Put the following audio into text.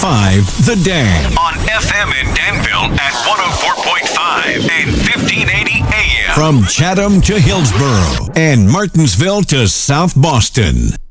The Dam. On FM in Danville at 104.5 and 1580 AM. From Chatham to Hillsborough and Martinsville to South Boston.